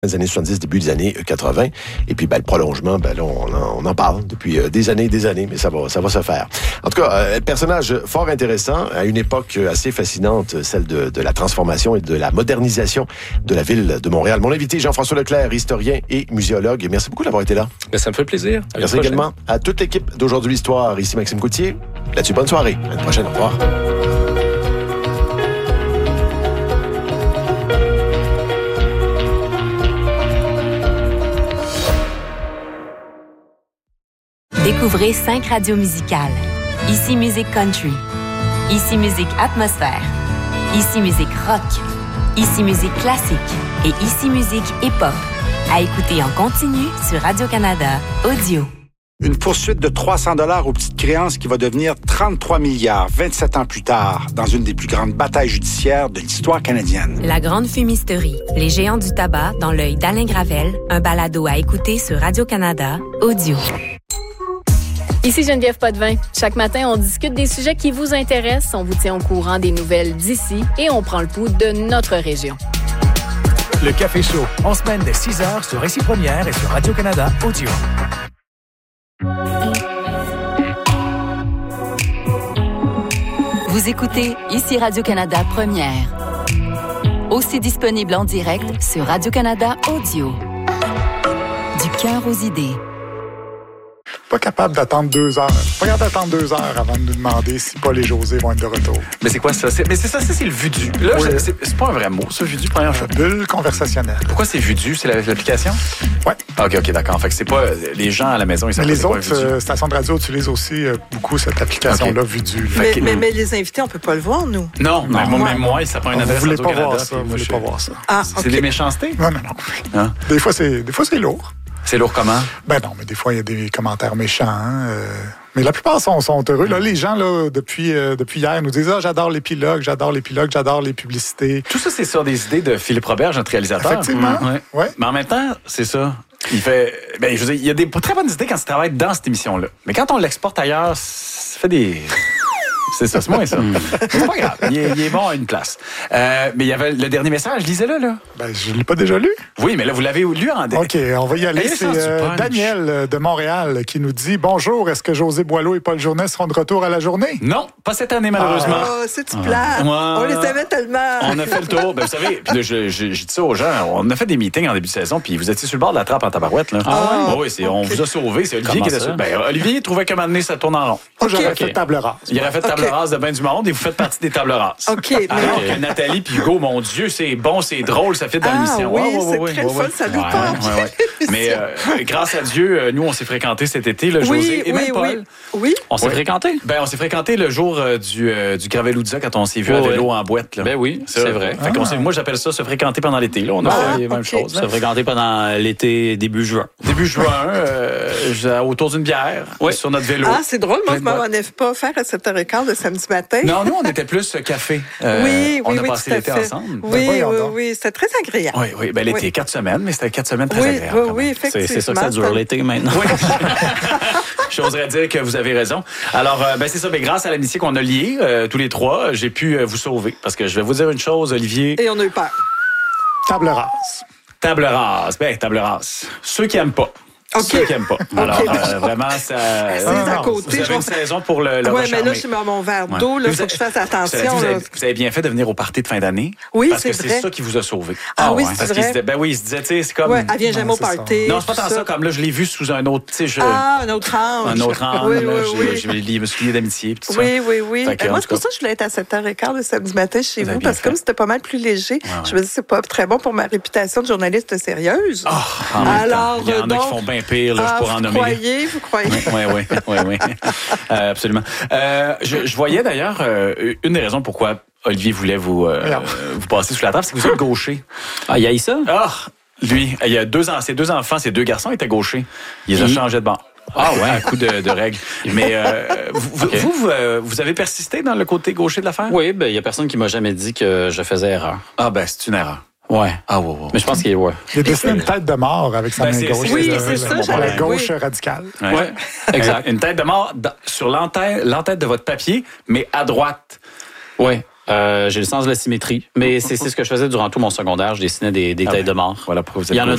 Les années 70, début des années 80. Et puis, le prolongement, là, on en parle depuis des années, mais ça va se faire. En tout cas, personnage fort intéressant, à une époque assez fascinante, celle de la transformation et de la modernisation de la ville de Montréal. Mon invité, Jean-François Leclerc, historien et muséologue. Merci beaucoup d'avoir été là. Ça me fait plaisir. Merci également à toute l'équipe d'Aujourd'hui Histoire. Ici Maxime Coutier. Là-dessus, bonne soirée. À la prochaine. Au revoir. Découvrez 5 radios musicales. Ici Musique Country. Ici Musique Atmosphère. Ici Musique Rock. Ici Musique Classique. Et Ici Musique Hip-Hop. À écouter en continu sur Radio-Canada Audio. Une poursuite de 300 $ aux petites créances qui va devenir 33 milliards 27 ans plus tard dans une des plus grandes batailles judiciaires de l'histoire canadienne. La Grande Fumisterie. Les géants du tabac dans l'œil d'Alain Gravel. Un balado à écouter sur Radio-Canada Audio. Ici Geneviève Potvin. Chaque matin, on discute des sujets qui vous intéressent, on vous tient au courant des nouvelles d'ici et on prend le pouls de notre région. Le Café Chaud, en semaine dès 6h sur Récit Première et sur Radio-Canada Audio. Vous écoutez Ici Radio-Canada Première. Aussi disponible en direct sur Radio-Canada Audio. Du cœur aux idées. Pas capable d'attendre 2 heures. Pas capable d'attendre 2 heures avant de nous demander si Paul et José vont être de retour. Mais c'est quoi ça? C'est le vudu. Là, oui. C'est pas un vrai mot, ça, vudu, première fois. Bulle conversationnelle. Pourquoi c'est vudu? C'est l'application? Oui. OK, d'accord. Fait que c'est pas... Les gens à la maison, ils savent pas. Mais les autres stations de radio utilisent aussi beaucoup cette application-là, vudu. Mais les invités, on peut pas le voir, nous. Non. Même moi, ça prend une adresse Radio-Canada. Vous voulez pas voir ça. Ah, c'est des méchancetés? Non. Hein? Des fois, c'est lourd. C'est lourd comment? Non, mais des fois, il y a des commentaires méchants. Mais la plupart sont heureux. Là, les gens, là, depuis hier, nous disent « Ah, j'adore l'épilogue, j'adore les publicités. » Tout ça, c'est sur des idées de Philippe Roberge, notre réalisateur. Effectivement. Ouais. Mais en même temps, c'est ça. Il fait... je veux dire, il y a des très bonnes idées quand il travaille dans cette émission-là. Mais quand on l'exporte ailleurs, ça fait des... C'est ça, c'est moins ça. C'est pas grave. Il est bon à une place. Mais il y avait le dernier message, lisez-le, là. Je ne l'ai pas déjà lu. Oui, mais là, vous l'avez lu en OK, on va y aller. C'est Daniel de Montréal qui nous dit « Bonjour, est-ce que José Boileau et Paul Journet seront de retour à la journée? » Non, pas cette année, malheureusement. Oh, c'est-tu plate? On les aimait tellement. On a fait le tour. Vous savez, puis là, je dis ça aux gens, on a fait des meetings en début de saison, puis vous étiez sur le bord de la trappe en tabarouette, là. Oui, on vous a sauvés. C'est Olivier qui était sur. Olivier trouvait qu'à un moment donné, ça tourne en rond. J'aurais fait table rase. Il aurait fait table rase de bien du monde et vous faites partie des tables rases. OK. Alors que Nathalie puis Hugo, mon Dieu, c'est bon, c'est drôle, ça fait dans l'émission. Oui, c'est très fun, ça nous parle. Mais grâce à Dieu, nous, on s'est fréquentés cet été, le José et même Paul. Oui. On s'est fréquentés? On s'est fréquentés le jour du Graveloudza quand on s'est vu à vélo en boîte. Là. Oui, c'est vrai. Moi, j'appelle ça se fréquenter pendant l'été. Là, on a fait les mêmes choses. Se fréquenter pendant l'été, début juin. Début juin, autour d'une bière, sur notre vélo. Ah, c'est drôle. Moi, je ne m'en ai pas offert à 7h15 le samedi matin. Non, nous, on était plus café. On a passé l'été ensemble. Oui. C'était très agréable. Oui. L'été, 4 semaines, mais c'était 4 semaines très agréables. Oui, effectivement. C'est ça que ça dure l'été maintenant. Oui. J'oserais dire que vous avez raison. Alors, c'est ça. Mais grâce à l'amitié qu'on a liée, tous les trois, j'ai pu vous sauver. Parce que je vais vous dire une chose, Olivier. Et on a eu peur. Table rase. Table rase. Table rase. Ceux qui n'aiment pas. Ceux qui n'aiment pas. Alors, vraiment, ça... C'est à côté. Vous avez une saison pour le Oui, mais là, je suis mon verre d'eau. Il faut que je fasse attention. Vous avez bien fait de venir au party de fin d'année. Oui, parce que c'est ça qui vous a sauvé. Ah oui, c'est vrai. Il se disait, tu sais, c'est comme... Oui, elle vient jamais au party. Non, c'est pas tant ça. Comme là, je l'ai vu sous un autre... un autre ange. Un autre ange. Oui. Je me suis lié d'amitié. Oui. Moi, c'est pour ça que je voulais être à 7h15 le samedi matin chez vous. Parce que comme c'était pas mal plus léger, je me dis c'est pas très bon pour ma réputation de journaliste sérieuse. Alors, il y en a qui font bien pire, je pourrais en nommer. Vous croyez? Oui. Absolument. Je voyais d'ailleurs une des raisons pourquoi Olivier voulait vous passer sous la table, c'est que vous êtes gaucher. Ah, il y a eu ça? Lui, il y a ses 2 enfants, ses 2 garçons étaient gauchers. Ils ont changé de banc. À coup de règles. Mais vous avez persisté dans le côté gaucher de l'affaire? Oui, il y a personne qui m'a jamais dit que je faisais erreur. C'est une erreur. Ouais. Mais je pense qu'il Il a dessiné une tête de mort avec sa main gauche. Oui, c'est ça. La gauche radicale. Ouais. Exact. Une tête de mort sur l'entête de votre papier, mais à droite. Oui. J'ai le sens de la symétrie, mais c'est ce que je faisais durant tout mon secondaire. Je dessinais des têtes de mort. Voilà pourquoi vous êtes Il y en a